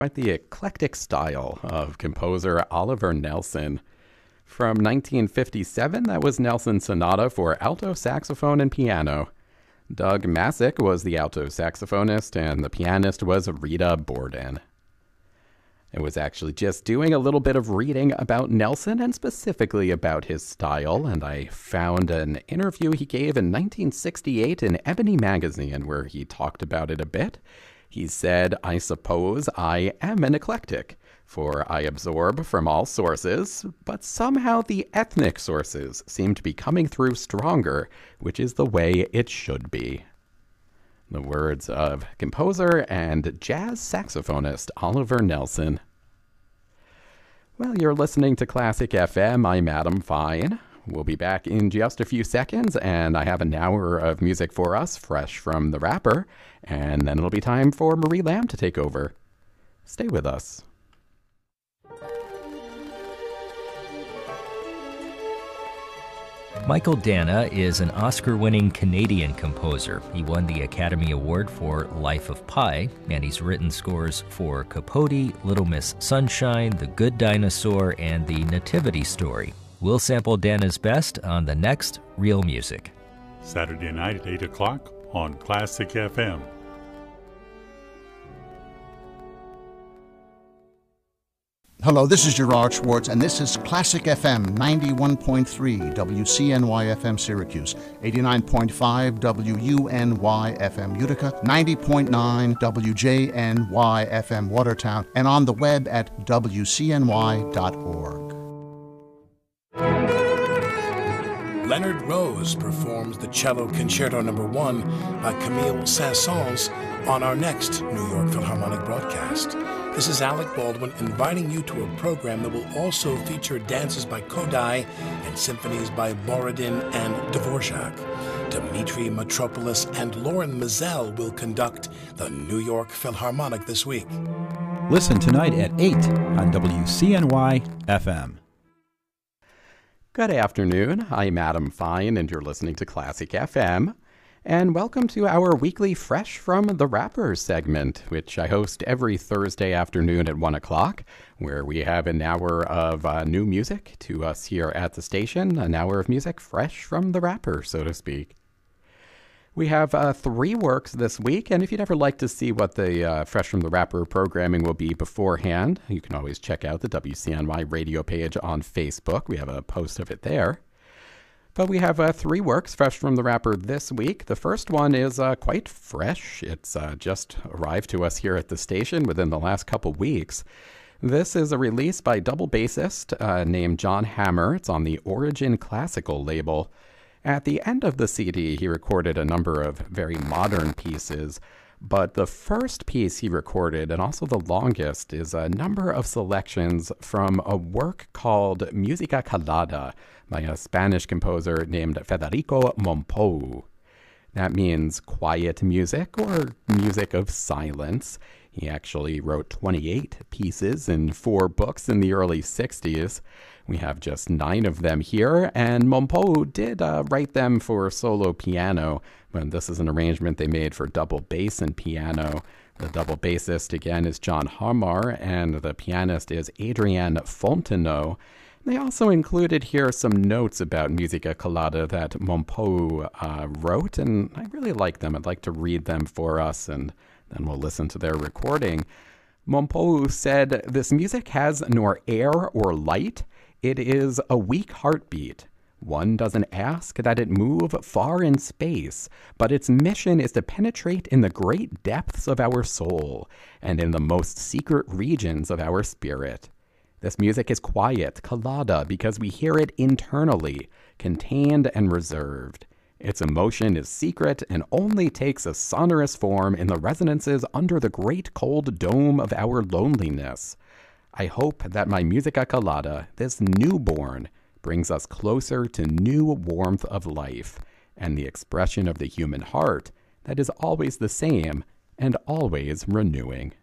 Quite the eclectic style of composer Oliver Nelson. From 1957, that was Nelson's Sonata for alto saxophone and piano. Doug Masick was the alto saxophonist, and the pianist was Rita Borden. I was actually just doing a little bit of reading about Nelson and specifically about his style, and I found an interview he gave in 1968 in Ebony Magazine where he talked about it a bit. He said, "I suppose I am an eclectic, for I absorb from all sources, but somehow the ethnic sources seem to be coming through stronger, which is the way it should be." The words of composer and jazz saxophonist Oliver Nelson. Well, you're listening to Classic FM. I'm Adam Fine. We'll be back in just a few seconds, and I have an hour of music for us, fresh from the rapper, and then it'll be time for Marie Lamb to take over. Stay with us. Michael Dana is an Oscar-winning Canadian composer. He won the Academy Award for Life of Pi, and he's written scores for Capote, Little Miss Sunshine, The Good Dinosaur, and The Nativity Story. We'll sample Dana's best on the next Real Music. Saturday night at 8 o'clock on Classic FM. Hello, this is Gerard Schwartz, and this is Classic FM 91.3 WCNY FM Syracuse, 89.5 WUNY FM Utica, 90.9 WJNY FM Watertown, and on the web at WCNY.org. Leonard Rose performs the Cello Concerto No. 1 by Camille Saint-Saëns on our next New York Philharmonic broadcast. This is Alec Baldwin inviting you to a program that will also feature dances by Kodály and symphonies by Borodin and Dvorak. Dmitri Mitropoulos and Lauren Mizell will conduct the New York Philharmonic this week. Listen tonight at 8 on WCNY FM. Good afternoon. I'm Adam Fine, and you're listening to Classic FM. And welcome to our weekly Fresh from the Rapper segment, which I host every Thursday afternoon at 1 o'clock, where we have an hour of new music to us here at the station, an hour of music fresh from the rapper, so to speak. We have 3 works this week, and if you'd ever like to see what the Fresh from the Rapper programming will be beforehand, you can always check out the WCNY radio page on Facebook. We have a post of it there. But we have 3 works fresh from the rapper this week. The first one is quite fresh. It's just arrived to us here at the station within the last couple weeks. This is a release by double bassist named John Hammer. It's on the Origin Classical label. At the end of the CD, he recorded a number of very modern pieces. But the first piece he recorded, and also the longest, is a number of selections from a work called Musica Calada by a Spanish composer named Federico Mompou. That means quiet music or music of silence. He actually wrote 28 pieces in 4 books in the early 60s. We have just 9 of them here, and Mompou did write them for solo piano, but this is an arrangement they made for double bass and piano. The double bassist, again, is John Harmar, and the pianist is Adrienne Fontenot. They also included here some notes about Musica Calada that Mompou wrote, and I really like them. I'd like to read them for us, and then we'll listen to their recording. Mompou said, "This music has nor air or light. It is a weak heartbeat. One doesn't ask that it move far in space, but its mission is to penetrate in the great depths of our soul and in the most secret regions of our spirit. This music is quiet, calada, because we hear it internally, contained and reserved. Its emotion is secret and only takes a sonorous form in the resonances under the great cold dome of our loneliness. I hope that my Musica Calada, this newborn, brings us closer to new warmth of life and the expression of the human heart that is always the same and always renewing."